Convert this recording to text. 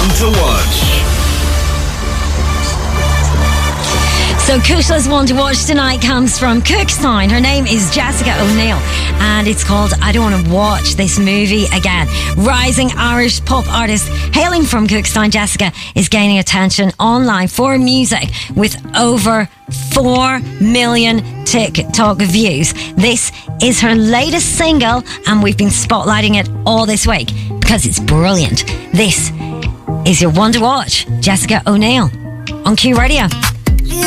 One to Watch. So Cushla's One to Watch tonight comes from Cookstown. Her name is Jessica O'Neill, and it's called I Don't Want to Watch This Movie Again. Rising Irish pop artist hailing from Cookstown, Jessica is gaining attention online for her music with over 4 million TikTok views. This is her latest single, and we've been spotlighting it all this week because it's brilliant. This is your One to Watch, Jessica O'Neill on Q Radio.